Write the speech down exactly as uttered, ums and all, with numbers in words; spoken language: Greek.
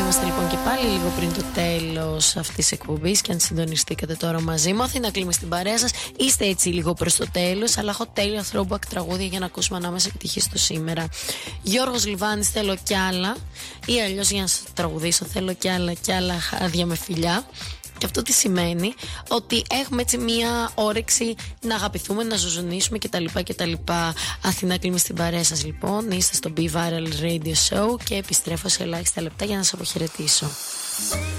Είμαστε λοιπόν και πάλι λίγο πριν το τέλος αυτής της εκπομπής. Και αν συντονιστήκατε τώρα μαζί μου, Αθήνα Κλίμα στην παρέα σας. Είστε έτσι λίγο προς το τέλος, αλλά έχω τέλεια throwback τραγούδια για να ακούσουμε ανάμεσα και τυχή στο σήμερα. Γιώργος Λιβάνης, θέλω κι άλλα. Ή αλλιώς για να σας τραγουδήσω, θέλω κι άλλα κι άλλα χάδια με φιλιά. Και αυτό τι σημαίνει? Ότι έχουμε έτσι μία όρεξη να αγαπηθούμε, να ζουζουνίσουμε κτλ. κτλ. Αθηνά Κλίμα στην παρέα σας λοιπόν. Είστε στο Be Viral Radio Show και επιστρέφω σε ελάχιστα λεπτά για να σας αποχαιρετήσω.